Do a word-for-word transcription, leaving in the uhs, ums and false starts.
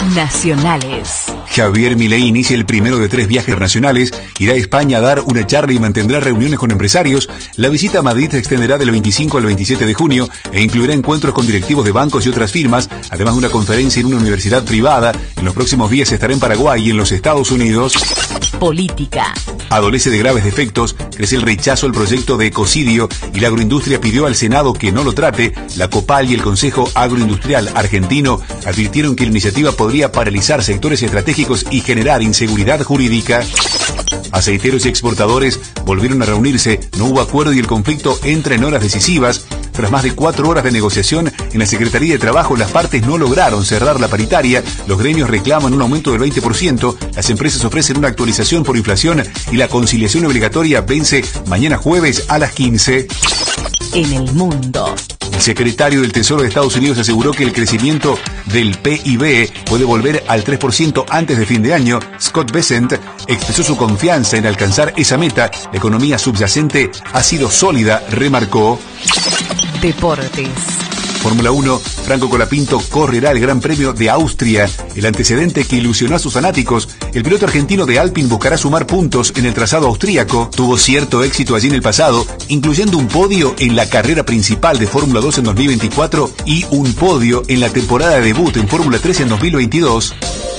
Nacionales. Javier Milei inicia el primero de tres viajes nacionales, irá a España a dar una charla y mantendrá reuniones con empresarios. La visita a Madrid se extenderá del veinticinco al veintisiete de junio e incluirá encuentros con directivos de bancos y otras firmas, además de una conferencia en una universidad privada. En los próximos días estará en Paraguay y en los Estados Unidos. Política. Adolece de graves defectos, crece el rechazo al proyecto de ecocidio y la agroindustria pidió al Senado que no lo trate. La COPAL y el Consejo Agroindustrial Argentino advirtieron que la iniciativa podría paralizar sectores estratégicos y generar inseguridad jurídica. Aceiteros y exportadores volvieron a reunirse, no hubo acuerdo y el conflicto entra en horas decisivas. Tras más de cuatro horas de negociación en la Secretaría de Trabajo, las partes no lograron cerrar la paritaria, los gremios reclaman un aumento del veinte por ciento, las empresas ofrecen una actualización por inflación y la conciliación obligatoria vence mañana jueves a las quince. En el mundo. El secretario del Tesoro de Estados Unidos aseguró que el crecimiento del P I B puede volver al tres por ciento antes de fin de año. Scott Bessent expresó su confianza en alcanzar esa meta. La economía subyacente ha sido sólida, remarcó. Deportes. Fórmula uno, Franco Colapinto correrá el Gran Premio de Austria, el antecedente que ilusionó a sus fanáticos. El piloto argentino de Alpine buscará sumar puntos en el trazado austríaco. Tuvo cierto éxito allí en el pasado, incluyendo un podio en la carrera principal de Fórmula dos en dos mil veinticuatro y un podio en la temporada de debut en Fórmula tres en dos mil veintidós.